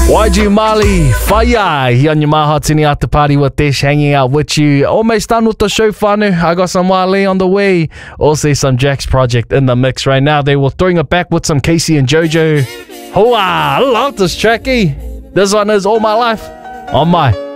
YG Mali, fire here on your Mahatini After Party with Dish, hanging out with you. Almost done with the show, whānau. I got some Wale on the way. Also some Jack's Project in the mix right now. They were throwing it back with some Casey and Jojo. Hoa, I love this tracky. This one is All My Life on my